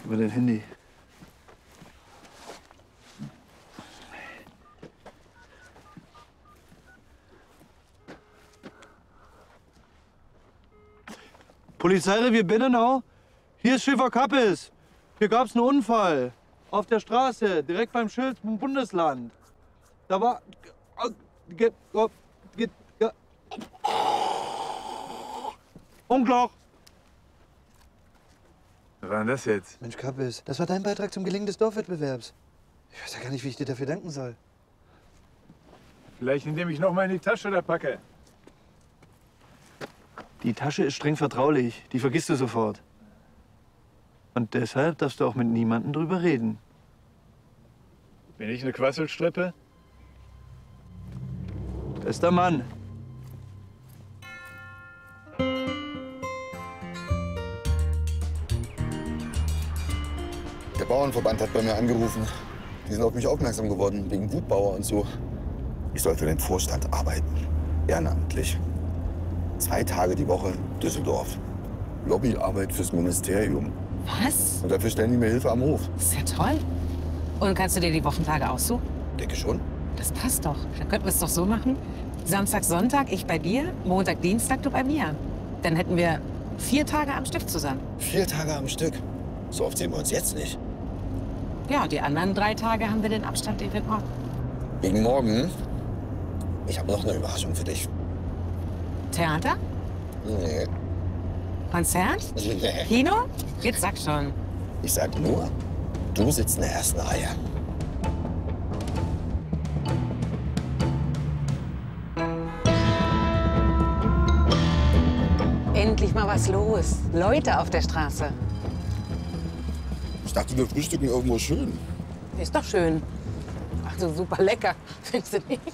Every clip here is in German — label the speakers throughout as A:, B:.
A: Über dein Handy. Polizeirevier Binnenau. Hier ist Schäfer Kappes. Hier gab's einen Unfall. Auf der Straße, direkt beim Schild vom Bundesland. Da war... Unklar.
B: Was war denn das jetzt?
A: Mensch, Kappes, das war dein Beitrag zum Gelingen des Dorfwettbewerbs. Ich weiß ja gar nicht, wie ich dir dafür danken soll.
B: Vielleicht indem ich noch mal in die Tasche da packe.
A: Die Tasche ist streng vertraulich. Die vergisst du sofort. Und deshalb darfst du auch mit niemandem drüber reden.
B: Bin ich eine Quasselstrippe?
A: Bester Mann.
C: Der Bauernverband hat bei mir angerufen. Die sind auf mich aufmerksam geworden, wegen Wutbauer und so. Ich soll für den Vorstand arbeiten, ehrenamtlich. 2 Tage die Woche Düsseldorf. Lobbyarbeit fürs Ministerium.
D: Was?
C: Und dafür stellen die mir Hilfe am Hof.
D: Das ist ja toll. Und kannst du dir die Wochentage aussuchen?
C: Denke schon.
D: Das passt doch. Dann könnten wir es doch so machen. Samstag, Sonntag ich bei dir, Montag, Dienstag du bei mir. Dann hätten wir 4 Tage am Stück zusammen.
C: 4 Tage am Stück. So oft sehen wir uns jetzt nicht.
D: Ja, und die anderen 3 Tage haben wir den Abstand, den wir brauchen.
C: Wegen morgen. Ich habe noch eine Überraschung für dich.
D: Theater?
C: Nee.
D: Konzert?
C: Nee.
D: Kino? Jetzt sag schon.
C: Ich sag nur, du sitzt in der ersten Reihe.
D: Endlich mal was los. Leute auf der Straße.
C: Ich dachte, wir frühstücken irgendwo schön.
D: Ist doch schön. Also super lecker, findest du nicht?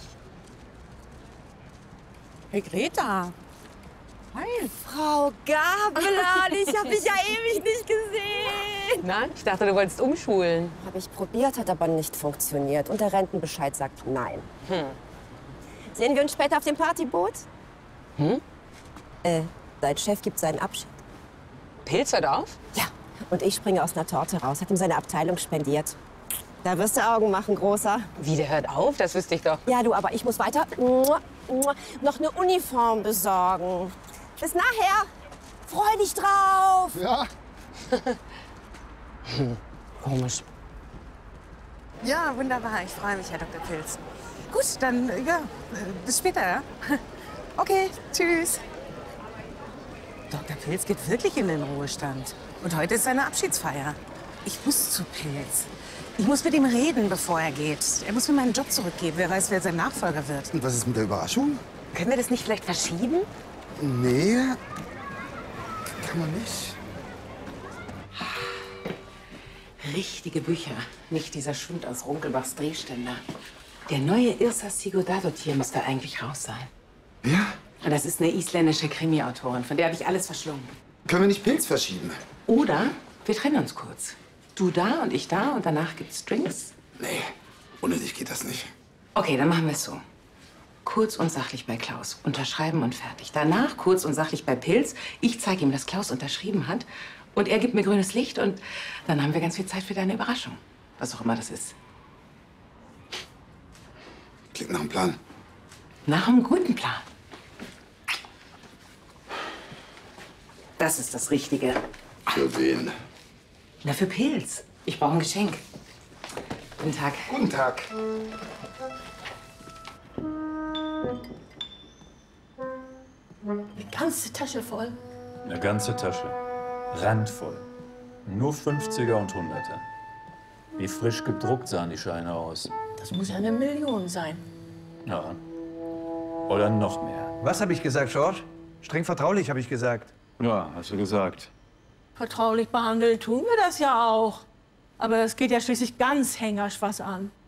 D: Hey Greta. Hi.
E: Frau Gabelan, ich habe dich ja ewig nicht gesehen.
D: Na, ich dachte, du wolltest umschulen.
E: Habe ich probiert, hat aber nicht funktioniert. Und der Rentenbescheid sagt nein. Sehen wir uns später auf dem Partyboot? Dein Chef gibt seinen Abschied.
D: Pilz hört auf?
E: Ja. Und ich springe aus einer Torte raus. Hat ihm seine Abteilung spendiert. Da wirst du Augen machen, Großer.
D: Wie, der hört auf? Das wüsste ich doch.
E: Ja, du, aber ich muss weiter noch eine Uniform besorgen. Bis nachher. Freu dich drauf.
C: Ja.
D: Komisch.
F: Ja, wunderbar. Ich freue mich, Herr Dr. Pilz. Gut, dann, ja, bis später, ja? Okay, tschüss. Dr. Pilz geht wirklich in den Ruhestand. Und heute ist seine Abschiedsfeier. Ich muss zu Pilz. Ich muss mit ihm reden, bevor er geht. Er muss mir meinen Job zurückgeben. Wer weiß, wer sein Nachfolger wird.
C: Und was ist mit der Überraschung?
D: Können wir das nicht vielleicht verschieben?
C: Nee, kann man nicht.
D: Richtige Bücher, nicht dieser Schund aus Runkelbachs Drehständer. Der neue Yrsa Sigurðardóttir müsste eigentlich raus sein.
C: Ja?
D: Und das ist eine isländische Krimi-Autorin, von der habe ich alles verschlungen.
C: Können wir nicht Pilz verschieben?
D: Oder wir trennen uns kurz. Du da und ich da und danach gibt's Drinks.
C: Nee, ohne dich geht das nicht.
D: Okay, dann machen wir es so. Kurz und sachlich bei Klaus. Unterschreiben und fertig. Danach kurz und sachlich bei Pilz. Ich zeige ihm, dass Klaus unterschrieben hat. Und er gibt mir grünes Licht. Und dann haben wir ganz viel Zeit für deine Überraschung. Was auch immer das ist.
C: Klingt nach einem Plan.
D: Nach einem guten Plan. Das ist das Richtige.
C: Für wen?
D: Na, für Pilz. Ich brauche ein Geschenk. Guten Tag.
C: Guten Tag.
E: Die ganze Tasche voll.
G: Eine ganze Tasche. Randvoll. Nur 50er und 100er. Wie frisch gedruckt sahen die Scheine aus.
E: Das muss ja 1 Million sein.
G: Ja. Oder noch mehr.
A: Was habe ich gesagt, George? Streng vertraulich, habe ich gesagt.
B: Ja, hast du gesagt.
H: Vertraulich behandeln tun wir das ja auch. Aber es geht ja schließlich ganz Hengersch was an.